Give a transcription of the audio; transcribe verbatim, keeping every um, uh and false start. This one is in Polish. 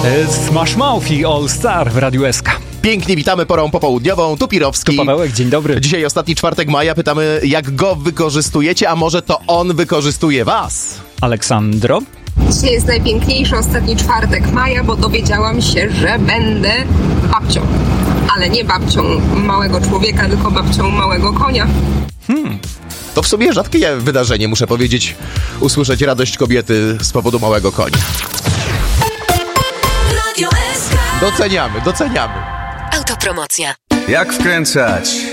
Smash Mouth i All Star w Radiu S K. Pięknie witamy porą popołudniową, tu Pirowski. Tu Pawełek, dzień dobry. Dzisiaj ostatni czwartek maja, pytamy jak go wykorzystujecie, a może to on wykorzystuje was? Aleksandro? Dzisiaj jest najpiękniejszy ostatni czwartek maja, bo dowiedziałam się, że będę babcią. Ale nie babcią małego człowieka, tylko babcią małego konia. Hmm. To w sumie rzadkie wydarzenie, muszę powiedzieć, usłyszeć radość kobiety z powodu małego konia. Doceniamy, doceniamy. Autopromocja. Jak wkręcać